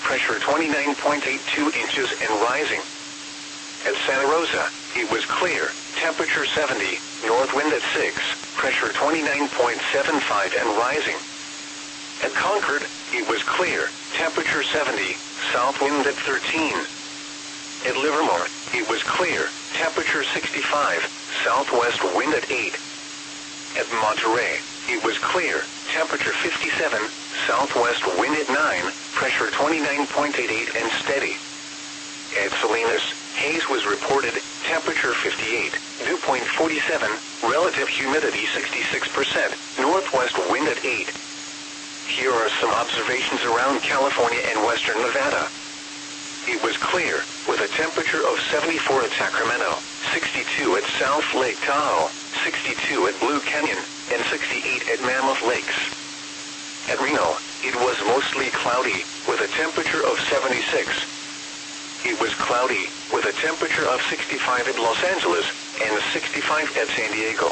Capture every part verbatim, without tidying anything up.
pressure twenty-nine point eight two inches and rising. At Santa Rosa, it was clear, temperature seventy, north wind at six, pressure twenty-nine point seven five and rising. At Concord, it was clear, temperature seventy, south wind at thirteen. At Livermore, it was clear, temperature sixty-five, southwest wind at eight. At Monterey, it was clear, temperature fifty-seven, southwest wind at nine, pressure twenty-nine point eight eight and steady. At Salinas, haze was reported, temperature fifty-eight, dew point forty-seven, relative humidity sixty-six percent, northwest wind at eight. Here are some observations around California and western Nevada. It was clear, with a temperature of seventy-four at Sacramento, sixty-two at South Lake Tahoe, sixty-two at Blue Canyon, and sixty-eight at Mammoth Lakes. At Reno, it was mostly cloudy, with a temperature of seventy-six. It was cloudy, with a temperature of sixty-five at Los Angeles, and sixty-five at San Diego.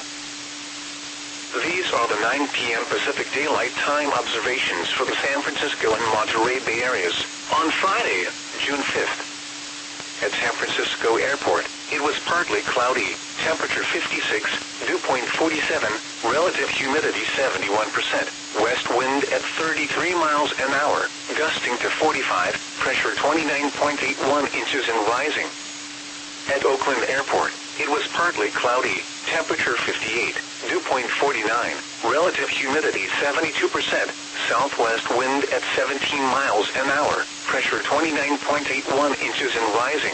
These are the nine p m Pacific Daylight Time observations for the San Francisco and Monterey Bay areas on Friday, June fifth. At San Francisco Airport, it was partly cloudy, temperature fifty-six, dew point forty-seven, relative humidity seventy-one percent, west wind at thirty-three miles an hour, gusting to forty-five, pressure twenty-nine point eight one inches and rising. At Oakland Airport, it was partly cloudy, temperature fifty-eight, dew point forty-nine, relative humidity seventy-two percent, southwest wind at seventeen miles an hour, pressure twenty-nine point eight one inches and rising.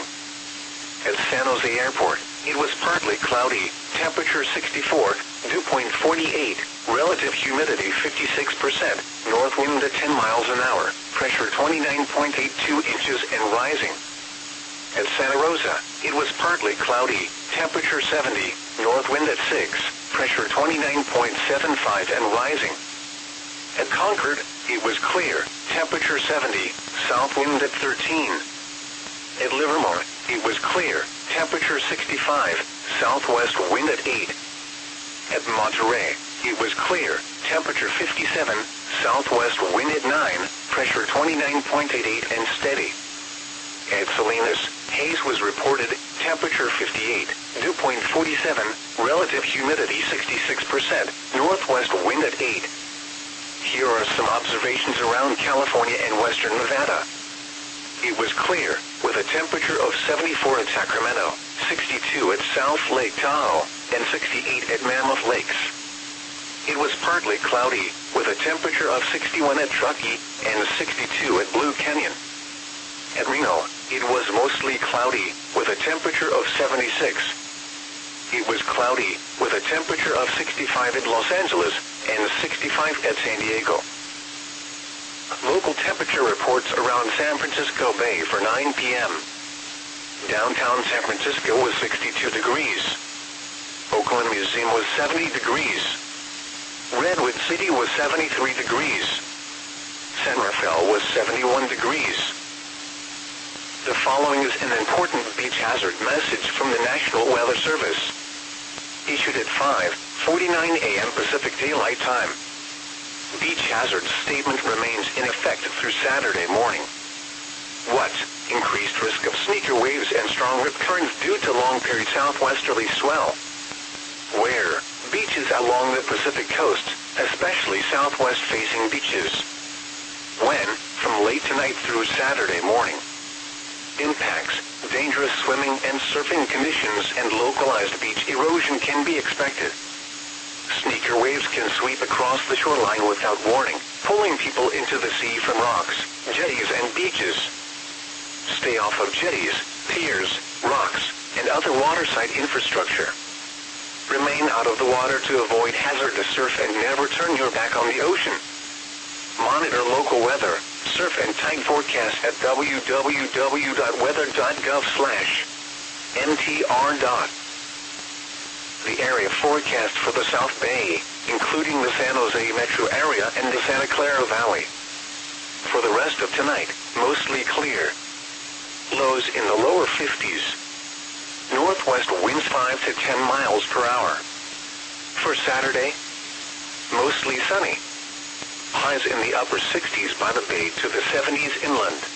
At San Jose Airport, it was partly cloudy, temperature sixty-four, dew point forty-eight, relative humidity fifty-six percent, north wind at ten miles an hour, pressure twenty-nine point eight two inches and rising. At Santa Rosa, it was partly cloudy, temperature seventy, north wind at six, pressure twenty-nine point seven five and rising. At Concord, it was clear, temperature seventy, south wind at thirteen. At Livermore, it was clear, temperature sixty-five, southwest wind at eight. At Monterey, it was clear, temperature fifty-seven, southwest wind at nine, pressure twenty-nine point eight eight and steady. At Salinas, haze was reported, temperature fifty-eight, dew point forty-seven, relative humidity sixty-six percent, northwest wind at eight. Here are some observations around California and western Nevada. It was clear, with a temperature of seventy-four at Sacramento, sixty-two at South Lake Tahoe, and sixty-eight at Mammoth Lakes. It was partly cloudy, with a temperature of sixty-one at Truckee, and sixty-two at Blue Canyon. At Reno, it was mostly cloudy, with a temperature of seventy-six. It was cloudy, with a temperature of sixty-five at Los Angeles, and sixty-five at San Diego. Local temperature reports around San Francisco Bay for nine p m Downtown San Francisco was sixty-two degrees. Oakland Museum was seventy degrees. Redwood City was seventy-three degrees. San Rafael was seventy-one degrees. The following is an important beach hazard message from the National Weather Service. Issued at five forty-nine a m Pacific Daylight Time. Beach hazard statement remains in effect through Saturday morning. What? Increased risk of sneaker waves and strong rip currents due to long-period southwesterly swell. Where? Beaches along the Pacific coast, especially southwest-facing beaches. When? From late tonight through Saturday morning. Impacts, dangerous swimming and surfing conditions and localized beach erosion can be expected. Sneaker waves can sweep across the shoreline without warning, pulling people into the sea from rocks, jetties and beaches. Stay off of jetties, piers, rocks, and other waterside infrastructure. Remain out of the water to avoid hazardous surf and never turn your back on the ocean. Monitor local weather, surf and tide forecast at w w w dot weather dot gov slash n t r. The area forecast for the South Bay, including the San Jose metro area and the Santa Clara Valley. For the rest of tonight, mostly clear. Lows in the lower fifties. Northwest winds five to ten miles per hour. For Saturday, mostly sunny. Highs in the upper sixties by the bay to the seventies inland.